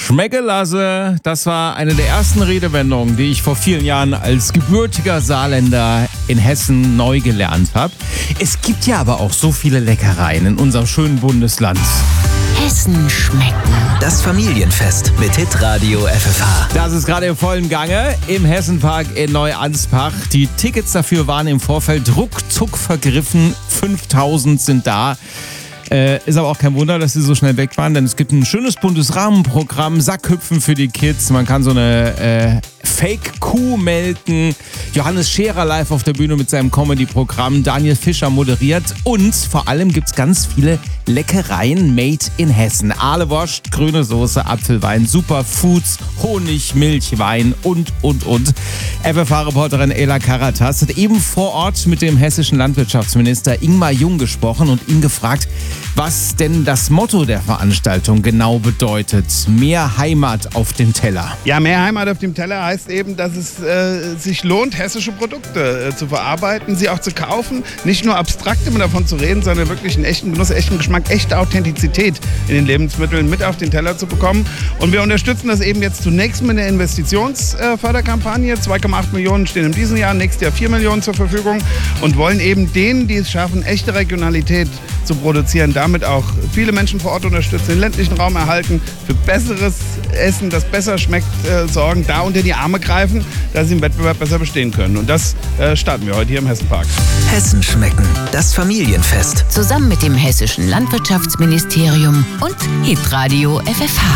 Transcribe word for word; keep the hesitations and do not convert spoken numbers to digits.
Schmeckelasse, das war eine der ersten Redewendungen, die ich vor vielen Jahren als gebürtiger Saarländer in Hessen neu gelernt habe. Es gibt ja aber auch so viele Leckereien in unserem schönen Bundesland. Hessen schmecken. Das Familienfest mit Hitradio F F H. Das ist gerade im vollen Gange im Hessenpark in Neuanspach. Die Tickets dafür waren im Vorfeld ruckzuck vergriffen. fünftausend sind da. Äh, ist aber auch kein Wunder, dass sie so schnell weg waren, denn es gibt ein schönes buntes Rahmenprogramm, Sackhüpfen für die Kids, man kann so eine äh, Fake-Kuh melken, Johannes Scherer live auf der Bühne mit seinem Comedy-Programm, Daniel Fischer moderiert und vor allem gibt es ganz viele Leckereien made in Hessen. Ahlewurst, grüne Soße, Apfelwein, Superfoods, Honig, Milch, Wein und, und, und. F F H-Reporterin Ela Karatas hat eben vor Ort mit dem hessischen Landwirtschaftsminister Ingmar Jung gesprochen und ihn gefragt, was denn das Motto der Veranstaltung genau bedeutet. Mehr Heimat auf dem Teller. Ja, mehr Heimat auf dem Teller heißt eben, dass es äh, sich lohnt, hessische Produkte äh, zu verarbeiten, sie auch zu kaufen. Nicht nur abstrakt immer davon zu reden, sondern wirklich einen echten Genuss, echten Geschmack, echte Authentizität in den Lebensmitteln mit auf den Teller zu bekommen. Und wir unterstützen das eben jetzt zunächst mit einer Investitionsförderkampagne. zwei Komma acht Millionen stehen in diesem Jahr, nächstes Jahr vier Millionen zur Verfügung und wollen eben denen, die es schaffen, echte Regionalität zu produzieren, damit auch viele Menschen vor Ort unterstützen, den ländlichen Raum erhalten, für besseres Essen, das besser schmeckt, äh, sorgen, da unter die Arme greifen, dass sie im Wettbewerb besser bestehen können. Und das äh, starten wir heute hier im Hessenpark. Hessen schmecken. Das Familienfest. Zusammen mit dem Hessischen Landwirtschaftsministerium und Hitradio F F H.